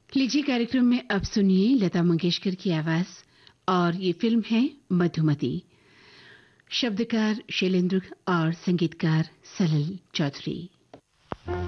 लीजिए कार्यक्रम में अब सुनिए लता मंगेशकर की आवाज और ये फिल्म है मधुमती। शब्दकार शैलेंद्र और संगीतकार सलिल चौधरी।